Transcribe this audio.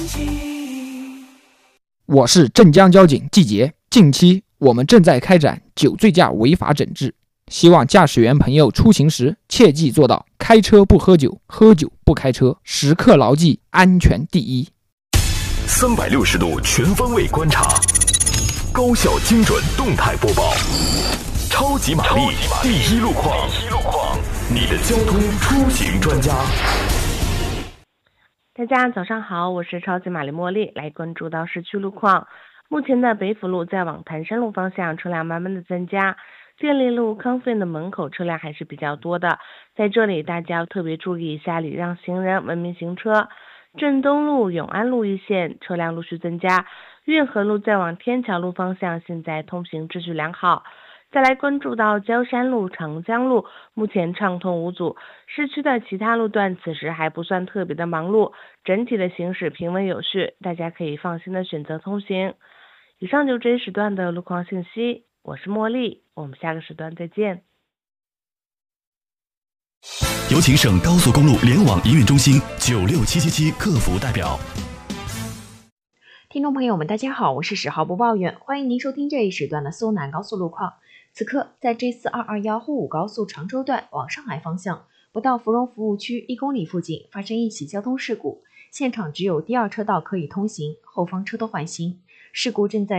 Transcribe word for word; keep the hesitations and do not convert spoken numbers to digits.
我是镇江交警季杰，近期我们正在开展酒醉驾违法整治，希望驾驶员朋友出行时切记做到开车不喝酒，喝酒不开车，时刻牢记安全第一。 三百六十度全方位观察，高效精准动态播报，超级玛丽第一路况，你的交通出行专家。 大家早上好，我是超级玛丽茉莉，来关注到市区路况。目前的北辅路在往潭山路方向车辆慢慢的增加，建立路康复院的门口车辆还是比较多的，在这里大家要特别注意一下礼让行人，文明行车。镇东路、永安路一线车辆陆续增加，运河路在往天桥路方向现在通行秩序良好。再来关注到焦山路、长江路，目前畅通无阻，市区的其他路段此时还不算特别的忙碌，整体的行驶平稳有序，大家可以放心的选择通行。以上就这一时段的路况信息，我是茉莉，我们下个时段再见。 有请省高速公路联网营运中心九六七七七客服代表。 听众朋友们大家好，我是十号播报员，欢迎您收听这一时段的苏南高速路况。此刻在 J 四二二一沪武高速常州段往上海方向，不到芙蓉服务区一公里附近发生一起交通事故，现场只有第二车道可以通行，后方车多缓行，事故正在